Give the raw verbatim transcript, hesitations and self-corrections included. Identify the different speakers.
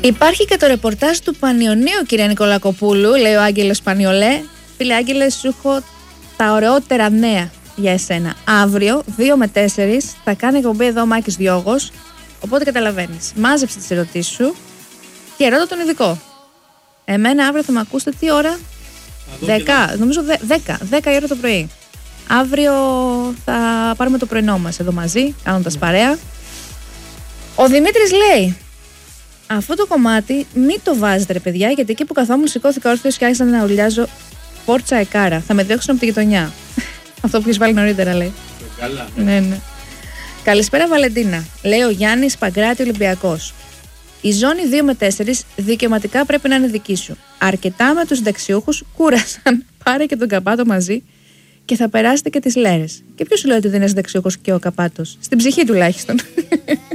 Speaker 1: Υπάρχει και το ρεπορτάζ του Πανιωνίου, κυρία Νικολακοπούλου, λέει ο Άγγελος Πανιολέ. Φίλε Άγγελε, σου έχω τα ωραιότερα νέα για εσένα. Αύριο, δύο με τέσσερις, θα κάνει εκπομπή εδώ ο Μάκης Διώγος. Οπότε καταλαβαίνεις. Μάζεψε τις ερωτήσεις σου και ρώτα τον ειδικό. Εμένα αύριο θα με ακούσετε τι ώρα? δέκα, νομίζω δέκα, δέκα η ώρα το πρωί. Αύριο θα πάρουμε το πρωινό μας εδώ μαζί, κάνοντας παρέα. Ο Δημήτρης λέει: αυτό το κομμάτι μην το βάζετε ρε παιδιά, γιατί εκεί που καθόμουν σηκώθηκα όρθιος και άρχισα να ουρλιάζω πόρτσα εκάρα. Θα με διώξουν από τη γειτονιά. Αυτό που έχεις βάλει νωρίτερα, λέει.
Speaker 2: Καλά.
Speaker 1: Ναι, ναι. Καλησπέρα Βαλεντίνα. Λέει ο Γιάννης Παγκράτη, Ολυμπιακός. Η ζώνη δύο με τέσσερις δικαιωματικά πρέπει να είναι δική σου. Αρκετά με τους συνταξιούχους κούρασαν. Πάρε και τον Καπάτο μαζί και θα περάσετε και τις λέρες. Και ποιος σου λέει ότι δεν είναι συνταξιούχος και ο Καπάτος? Στην ψυχή τουλάχιστον.